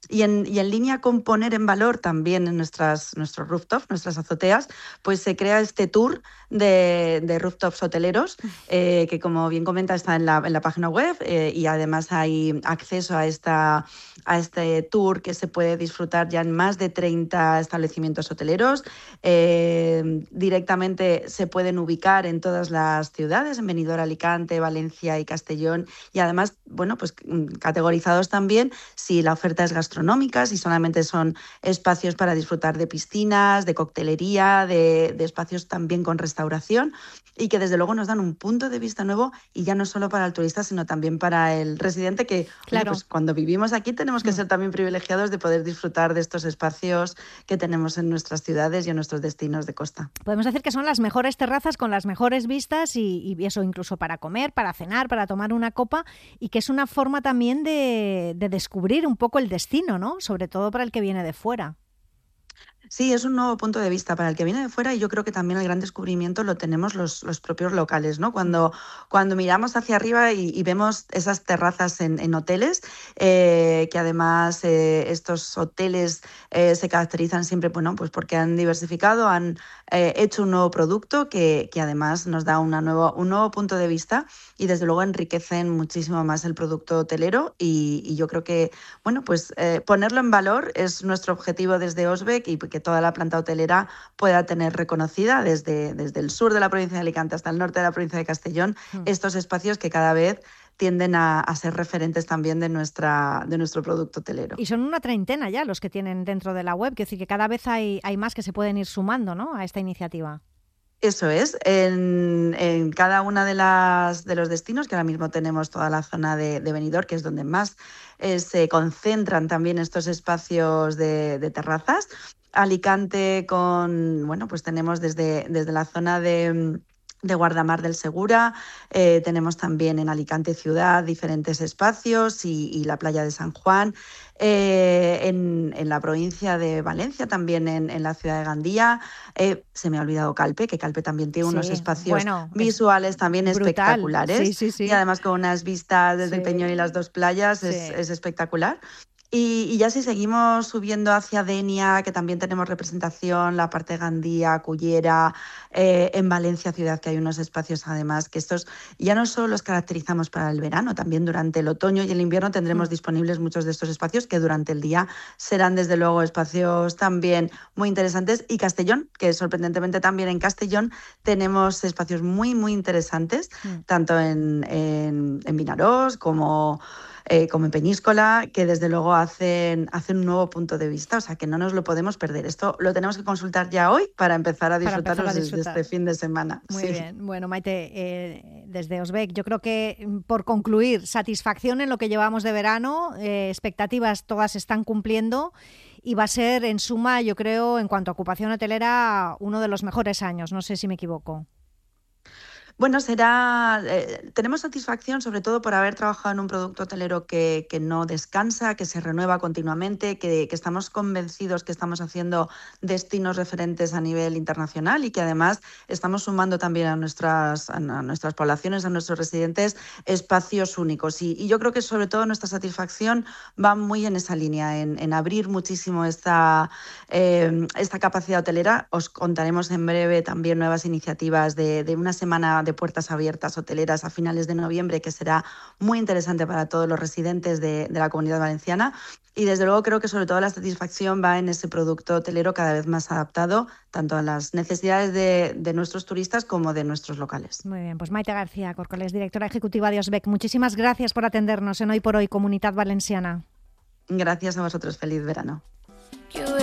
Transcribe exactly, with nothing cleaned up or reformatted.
Y en, y en línea con poner en valor también en nuestras, nuestros rooftops, nuestras azoteas, pues se crea este tour de, de rooftops hoteleros, eh, que como bien comenta está en la, en la página web, eh, y además hay acceso a, esta, a este tour que se puede disfrutar ya en más de treinta establecimientos hoteleros. Eh, directamente se pueden ubicar en todas las ciudades, en Benidorm, Alicante, Valencia y Castellón, y además, bueno, pues categorizados también si la oferta es gastronómica, si solamente son espacios para disfrutar de piscinas, de coctelería, de, de espacios también con restauración, y que desde luego nos dan un punto de vista nuevo, y ya no solo para el turista, sino también para el residente, que Claro. oye, pues cuando vivimos aquí tenemos que ser también privilegiados de poder disfrutar de estos espacios que tenemos en nuestras ciudades y en nuestros destinos de costa. Podemos decir que son las mejores terrazas con las mejores vistas y, y eso incluso para comer, para cenar, para tomar una copa, y que es una forma también de, de descubrir un poco el destino, ¿no? Sobre todo para el que viene de fuera. Sí, es un nuevo punto de vista para el que viene de fuera, y yo creo que también el gran descubrimiento lo tenemos los, los propios locales, ¿no? Cuando, cuando miramos hacia arriba y, y vemos esas terrazas en, en hoteles, eh, que además eh, estos hoteles eh, se caracterizan siempre, bueno, pues porque han diversificado, han eh, hecho un nuevo producto que, que además nos da una nuevo, un nuevo punto de vista, y desde luego enriquecen muchísimo más el producto hotelero, y, y yo creo que, bueno, pues eh, ponerlo en valor es nuestro objetivo desde Osbeck, y que toda la planta hotelera pueda tener reconocida desde, desde el sur de la provincia de Alicante hasta el norte de la provincia de Castellón, mm. estos espacios que cada vez tienden a, a ser referentes también de, nuestra, de nuestro producto hotelero. Y son una treintena ya los que tienen dentro de la web, quiero decir que cada vez hay, hay más que se pueden ir sumando, ¿no?, a esta iniciativa. Eso es, en, en cada una de las de los destinos, que ahora mismo tenemos toda la zona de, de Benidorm, que es donde más eh, se concentran también estos espacios de, de terrazas. Alicante con, bueno, pues tenemos desde, desde la zona de... de Guardamar del Segura, eh, tenemos también en Alicante ciudad diferentes espacios, y, y la playa de San Juan, eh, en, en la provincia de Valencia, también en, en la ciudad de Gandía, eh, se me ha olvidado Calpe, que Calpe también tiene sí, unos espacios bueno, visuales también brutal. espectaculares, sí, sí, sí. y además con unas vistas desde sí. el Peñón y las dos playas, sí. es, es espectacular. Y, y ya si seguimos subiendo hacia Denia, que también tenemos representación, la parte de Gandía, Cullera, eh, en Valencia ciudad, que hay unos espacios además que estos ya no solo los caracterizamos para el verano, también durante el otoño y el invierno tendremos mm. disponibles muchos de estos espacios, que durante el día serán desde luego espacios también muy interesantes. Y Castellón, que sorprendentemente también en Castellón tenemos espacios muy muy interesantes, mm. tanto en, en, en Vinaròs como... Eh, como en Peñíscola, que desde luego hacen, hacen un nuevo punto de vista, o sea que no nos lo podemos perder. Esto lo tenemos que consultar ya hoy para empezar a disfrutar desde este fin de semana. Muy sí. bien. Bueno, Maite, eh, desde Osbeck, yo creo que por concluir, satisfacción en lo que llevamos de verano, eh, expectativas todas se están cumpliendo, y va a ser en suma, yo creo, en cuanto a ocupación hotelera, uno de los mejores años, no sé si me equivoco. Bueno, será. Eh, tenemos satisfacción sobre todo por haber trabajado en un producto hotelero que, que no descansa, que se renueva continuamente, que, que estamos convencidos que estamos haciendo destinos referentes a nivel internacional, y que además estamos sumando también a nuestras, a nuestras poblaciones, a nuestros residentes, espacios únicos. Y, y yo creo que sobre todo nuestra satisfacción va muy en esa línea, en, en abrir muchísimo esta, eh, esta capacidad hotelera. Os contaremos en breve también nuevas iniciativas de, de una semana de puertas abiertas hoteleras a finales de noviembre, que será muy interesante para todos los residentes de, de la Comunidad Valenciana. Y desde luego creo que sobre todo la satisfacción va en ese producto hotelero cada vez más adaptado tanto a las necesidades de, de nuestros turistas como de nuestros locales. Muy bien, pues Maite García Corcoles, directora ejecutiva de Osbeck, muchísimas gracias por atendernos en Hoy por Hoy Comunidad Valenciana. Gracias a vosotros, feliz verano.